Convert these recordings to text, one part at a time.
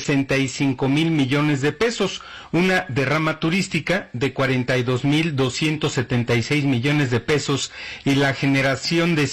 65,000 millones de pesos, una derrama turística de 42,276 millones de pesos y la generación de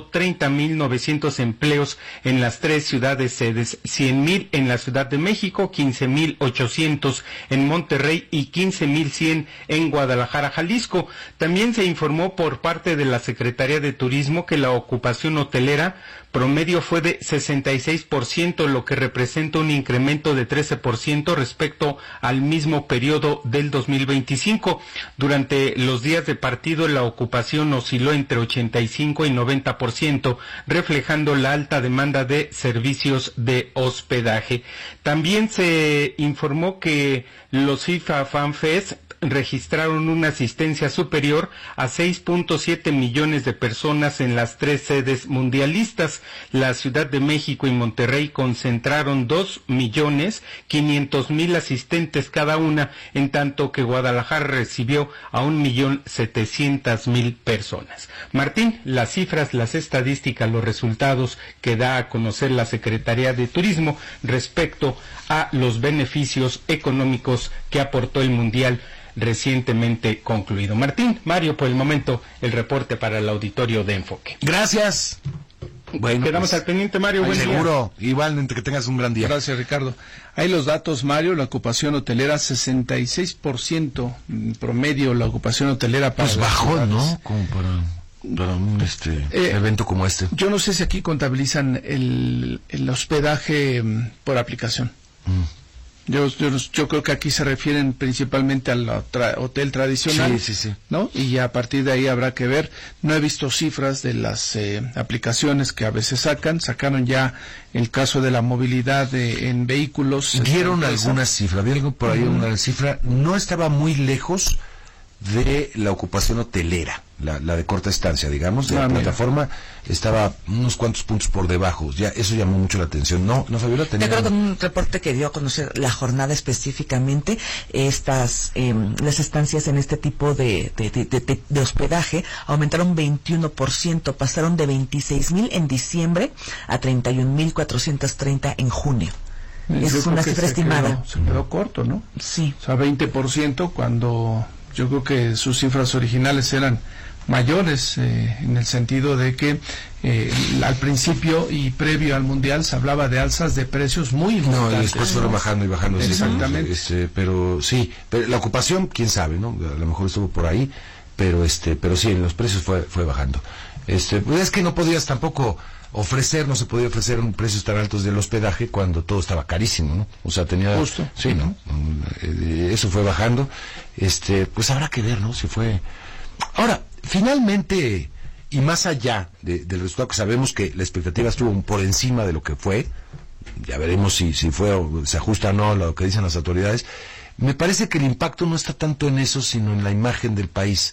130,900 empleos en las 3 ciudades sedes, 100,000 en la Ciudad de México, 15,800 en Monterrey y 15,100 en Guadalajara, Jalisco. También se informó por parte de la Secretaría de Turismo que la ocupación hotelera promedio fue de 66%, lo que representa un incremento de 13% respecto al mismo periodo del 2025. Durante los días de partido la ocupación osciló entre 85 y 90%, reflejando la alta demanda de servicios de hospedaje. También se informó que los FIFA Fan Fest registraron una asistencia superior a 6.7 millones de personas en las 3 sedes mundialistas. La Ciudad de México y Monterrey concentraron 2,500,000 asistentes cada una, en tanto que Guadalajara recibió a 1,700,000 personas. Martín, las cifras, las estadísticas, los resultados que da a conocer la Secretaría de Turismo respecto a los beneficios económicos que aportó el Mundial recientemente concluido. Martín, Mario, por el momento, el reporte para el auditorio de Enfoque. Gracias. Bueno, quedamos al pendiente, Mario. Buen seguro, día. Igualmente, que tengas un gran día. Gracias, Ricardo. Ahí los datos, Mario. La ocupación hotelera, 66% en promedio, la ocupación hotelera para... Pues bajó, ¿no? Como para un evento como este. Yo no sé si aquí contabilizan el hospedaje por aplicación. Yo creo que aquí se refieren principalmente al hotel tradicional, sí. ¿no? Y a partir de ahí habrá que ver. No he visto cifras de las aplicaciones que a veces sacaron ya el caso de la movilidad en vehículos. ¿Vieron alguna cifra? ¿Vieron algo por ahí? Una cifra no estaba muy lejos de la ocupación hotelera, la de corta estancia, digamos, de la plataforma, estaba unos cuantos puntos por debajo. Ya eso llamó mucho la atención. No, Fabiola, tenía... De acuerdo con un reporte que dio a conocer la jornada específicamente, las estancias en este tipo de hospedaje aumentaron 21%, pasaron de 26,000 en diciembre a 31,430 en junio. Esa es una cifra estimada. Se quedó corto, ¿no? Sí. O sea, 20% cuando... Yo creo que sus cifras originales eran mayores, en el sentido de que al principio y previo al Mundial se hablaba de alzas de precios muy importantes. No, y después fueron bajando y bajando. Exactamente. Pero la ocupación, quién sabe, ¿no? A lo mejor estuvo por ahí, pero sí, en los precios fue bajando. Pues es que no podías tampoco no se podía ofrecer precios tan altos del hospedaje cuando todo estaba carísimo, ¿no? O sea, tenía... Justo. Sí, ¿no? Eso fue bajando. Pues habrá que ver, ¿no? Si fue... Ahora, finalmente, y más allá del resultado, que sabemos que la expectativa estuvo por encima de lo que fue, ya veremos si fue o se ajusta o no a lo que dicen las autoridades, me parece que el impacto no está tanto en eso, sino en la imagen del país,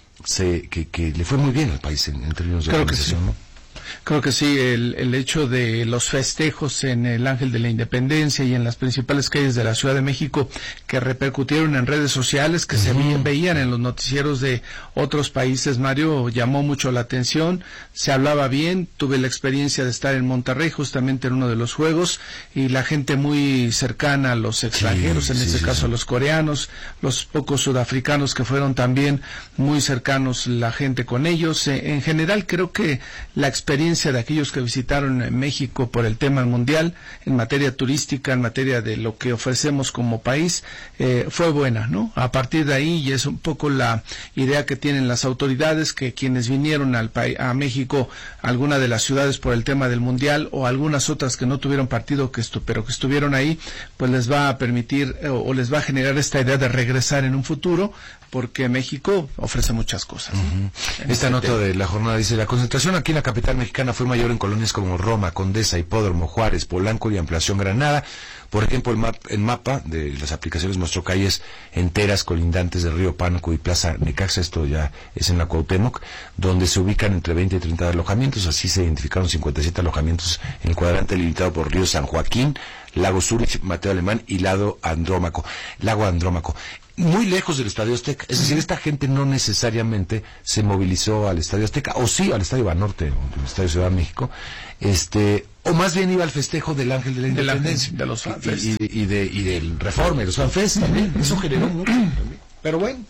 que le fue muy bien al país en términos de organización, ¿no? Creo que sí, el hecho de los festejos en el Ángel de la Independencia y en las principales calles de la Ciudad de México que repercutieron en redes sociales, que se veían en los noticieros de otros países, Mario, llamó mucho la atención, se hablaba bien, tuve la experiencia de estar en Monterrey justamente en uno de los juegos y la gente muy cercana a los extranjeros, en este caso a los coreanos, los pocos sudafricanos que fueron también muy cercanos la gente con ellos. En general creo que la experiencia de aquellos que visitaron México por el tema mundial, en materia turística, en materia de lo que ofrecemos como país, fue buena, ¿no? A partir de ahí, y es un poco la idea que tienen las autoridades, que quienes vinieron a México, alguna de las ciudades por el tema del mundial, o algunas otras que no tuvieron partido, pero que estuvieron ahí, pues les va a permitir, o les va a generar esta idea de regresar en un futuro, porque México ofrece muchas cosas. Esta nota de la jornada dice: la concentración aquí en la capital mexicana fue mayor en colonias como Roma, Condesa, Hipódromo, Juárez, Polanco y Ampliación Granada. Por ejemplo, el mapa de las aplicaciones mostró calles enteras colindantes de Río Pánuco y Plaza Necaxa, esto ya es en la Cuauhtémoc, donde se ubican entre 20 y 30 alojamientos. Así se identificaron 57 alojamientos en el cuadrante limitado por Río San Joaquín, Lago Zúrich, Mateo Alemán y Lago Andrómaco. Muy lejos del Estadio Azteca, es decir, esta gente no necesariamente se movilizó al Estadio Azteca, o sí al Estadio Banorte, o al Estadio Ciudad de México, o más bien iba al festejo del Ángel de la Independencia. De los FanFest. Y del Reforma, y los FanFest también. Eso generó mucho también. Pero bueno,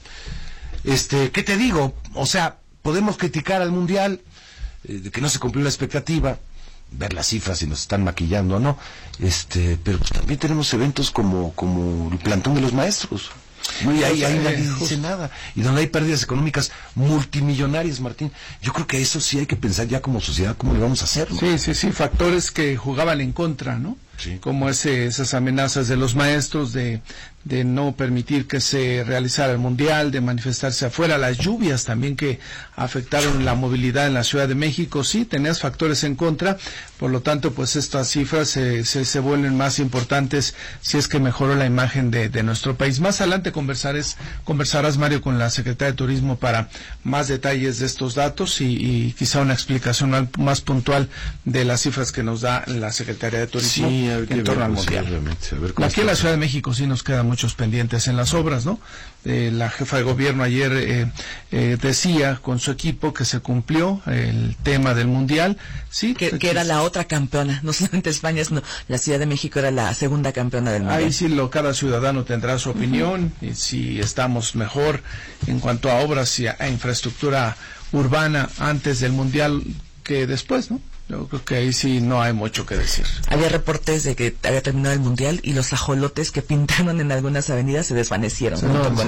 ¿qué te digo? O sea, podemos criticar al Mundial, de que no se cumplió la expectativa, ver las cifras si nos están maquillando o no, pero pues también tenemos eventos como el plantón de los maestros. No, y ahí nadie dice nada. Y donde hay pérdidas económicas multimillonarias, Martín. Yo creo que eso sí hay que pensar ya como sociedad cómo le vamos a hacer, ¿no? Sí, factores que jugaban en contra, ¿no? Sí. Como esas amenazas de los maestros de no permitir que se realizara el Mundial, de manifestarse afuera, las lluvias también que afectaron la movilidad en la Ciudad de México. Sí, tenías factores en contra, por lo tanto, pues estas cifras se vuelven más importantes si es que mejoró la imagen de nuestro país. Más adelante conversarás, Mario, con la Secretaría de Turismo para más detalles de estos datos y quizá una explicación más puntual de las cifras que nos da la Secretaría de Turismo en torno al Mundial. Aquí en la Ciudad de México sí nos quedan muchos pendientes en las obras, ¿no? La jefa de gobierno ayer decía con su equipo que se cumplió el tema del Mundial, sí, que era la otra campeona, no solamente España, sino la Ciudad de México era la segunda campeona del Mundial. Ahí sí cada ciudadano tendrá su opinión, y si estamos mejor en cuanto a obras y a infraestructura urbana antes del Mundial que después, ¿no? Yo creo que ahí sí no hay mucho que decir. Había reportes de que había terminado el Mundial y los ajolotes que pintaron en algunas avenidas se desvanecieron.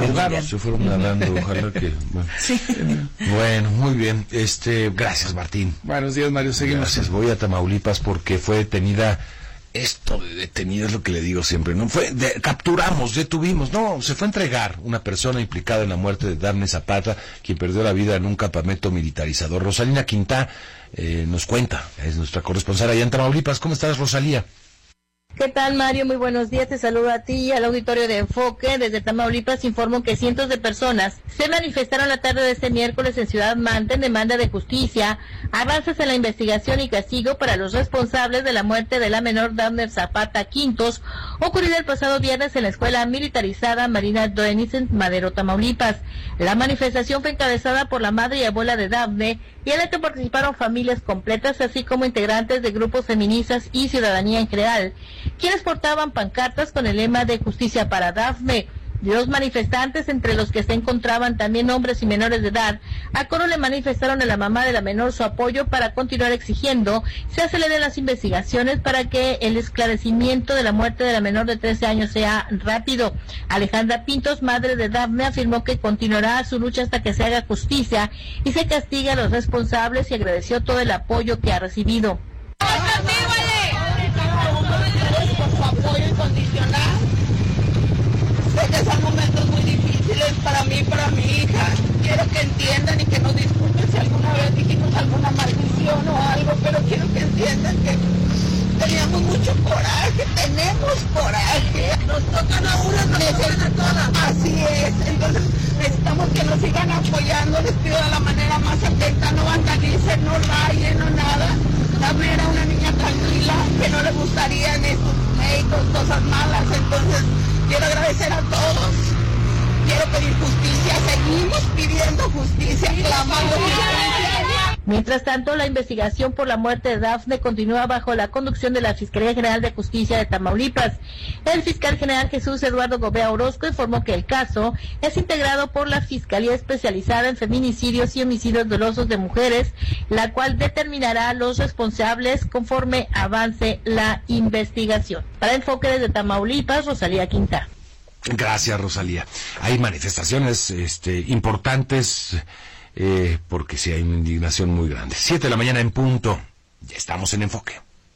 Se fueron nadando, ojalá que... Bueno. Sí. Bueno, muy bien. Gracias, Martín. Buenos días, Mario. Seguimos. Gracias. Voy a Tamaulipas porque fue detenida... Esto de detenida es lo que le digo siempre, no fue capturamos, detuvimos, no, se fue a entregar una persona implicada en la muerte de Dafne Zapata, quien perdió la vida en un campamento militarizador. Rosalina Quintá nos cuenta, es nuestra corresponsal allá en Tamaulipas. ¿Cómo estás, Rosalía? ¿Qué tal, Mario? Muy buenos días. Te saludo a ti y al auditorio de Enfoque. Desde Tamaulipas informo que cientos de personas se manifestaron la tarde de este miércoles en Ciudad Mante en demanda de justicia, avances en la investigación y castigo para los responsables de la muerte de la menor Dafne Zapata Quintos, ocurrida el pasado viernes en la escuela militarizada Marina Doenis en Madero, Tamaulipas. La manifestación fue encabezada por la madre y abuela de Dafne y en la que participaron familias completas, así como integrantes de grupos feministas y ciudadanía en general, quienes portaban pancartas con el lema de justicia para Dafne. Los manifestantes, entre los que se encontraban también hombres y menores de edad, a coro le manifestaron a la mamá de la menor su apoyo para continuar exigiendo se aceleren las investigaciones para que el esclarecimiento de la muerte de la menor de 13 años sea rápido. Alejandra Pintos, madre de Dafne, afirmó que continuará su lucha hasta que se haga justicia y se castigue a los responsables y agradeció todo el apoyo que ha recibido. Por su apoyo incondicional. Sé que son momentos muy difíciles para mí y para mi hija. Quiero que entiendan y que nos disculpen si alguna vez dijimos alguna maldición o algo, pero quiero que entiendan que teníamos mucho coraje, tenemos coraje. Nos tocan a unas, nos tocan a todas. Así es, entonces necesitamos que nos sigan apoyando. Les pido de la manera más atenta, no vandalicen, no rayen, no nada. Dafne era una niña tranquila, que no le gustarían estos médicos, cosas malas. Entonces quiero agradecer a todos, quiero pedir justicia, seguimos pidiendo justicia, clamando justicia. Mientras tanto, la investigación por la muerte de Dafne continúa bajo la conducción de la Fiscalía General de Justicia de Tamaulipas. El fiscal general Jesús Eduardo Gobea Orozco informó que el caso es integrado por la Fiscalía Especializada en Feminicidios y Homicidios Dolosos de Mujeres, la cual determinará los responsables conforme avance la investigación. Para Enfoque desde Tamaulipas, Rosalía Quintá. Gracias, Rosalía. Hay manifestaciones importantes, porque sí hay una indignación muy grande. 7 de la mañana en punto. Ya estamos en Enfoque.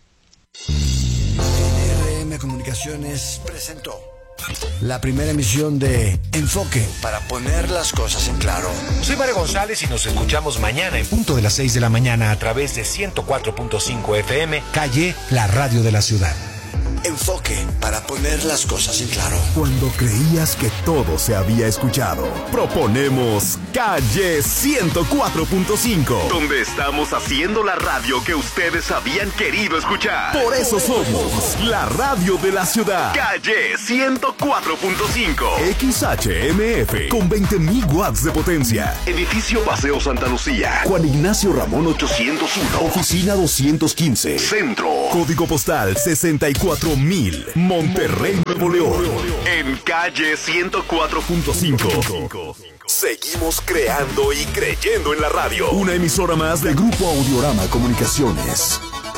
NRM Comunicaciones presentó la primera emisión de Enfoque, para poner las cosas en claro. Soy Mario González y nos escuchamos mañana en punto de las 6 de la mañana a través de 104.5 FM, Calle, la radio de la ciudad. Enfoque, para poner las cosas en claro. Cuando creías que todo se había escuchado, proponemos Calle 104.5, donde estamos haciendo la radio que ustedes habían querido escuchar. Por eso somos la radio de la ciudad. Calle 104.5. XHMF con 20.000 watts de potencia. Edificio Paseo Santa Lucía. Juan Ignacio Ramón 801. Oficina 215. Centro. Código postal 64,000. Monterrey, Nuevo León. En Calle 104.5. Seguimos creando y creyendo en la radio. Una emisora más de Grupo Audiorama Comunicaciones.